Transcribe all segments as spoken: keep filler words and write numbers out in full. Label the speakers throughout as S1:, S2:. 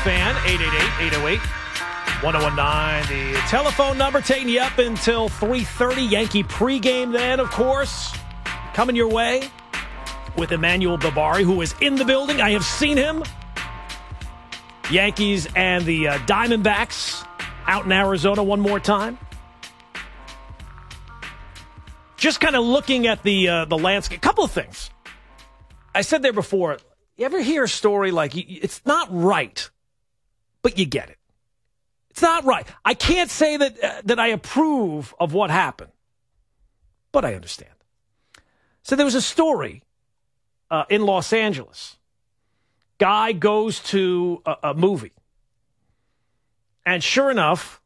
S1: Fan, eight eight eight, eight oh eight, one oh one nine. The telephone number taking you up until three thirty. Yankee pregame then, of course, coming your way with Emmanuel Barbari, who is in the building. I have seen him. Yankees and the uh, Diamondbacks out in Arizona one more time. Just kind of looking at the uh, the landscape. A couple of things. I said there before, you ever hear a story like, it's not right, but you get it. It's not right. I can't say that uh, that I approve of what happened, but I understand. So there was a story uh, in Los Angeles. Guy goes to a, a movie, and sure enough,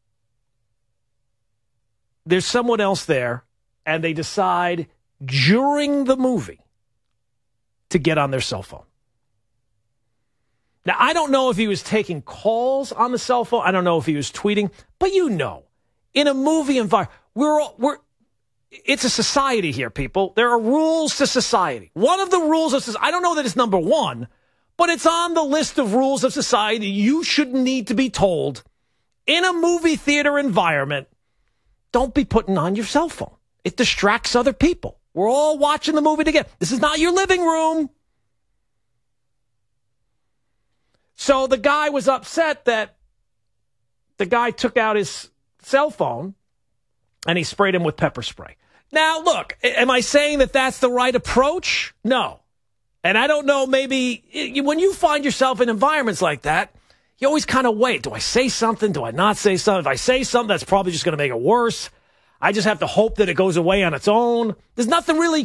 S1: there's someone else there, and they decide during the movie to get on their cell phone. Now, I don't know if he was taking calls on the cell phone. I don't know if he was tweeting. But you know, in a movie environment, we're all, we're it's a society here, people. There are rules to society. One of the rules of society, I don't know that it's number one, but it's on the list of rules of society you should need to be told in a movie theater environment. Don't be putting on your cell phone. It distracts other people. We're all watching the movie together. This is not your living room. So the guy was upset that the guy took out his cell phone and he sprayed him with pepper spray. Now, look, am I saying that that's the right approach? No. And I don't know, maybe when you find yourself in environments like that, you always kind of wait. Do I say something? Do I not say something? If I say something, that's probably just going to make it worse. I just have to hope that it goes away on its own. There's nothing really